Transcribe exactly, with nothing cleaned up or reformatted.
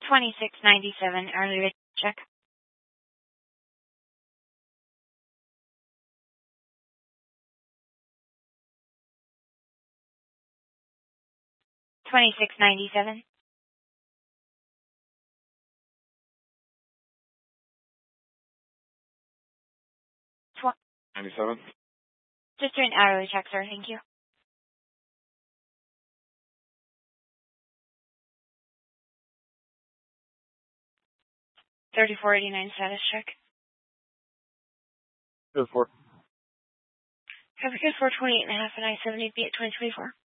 twenty-six ninety-seven, early check. twenty-six ninety-seven. Tw- ninety-seven. Just doing hourly check, sir. Thank you. thirty-four eighty-nine status check. Good for. Have a good four twenty-eight and a half and I seventy feet at twenty twenty-four.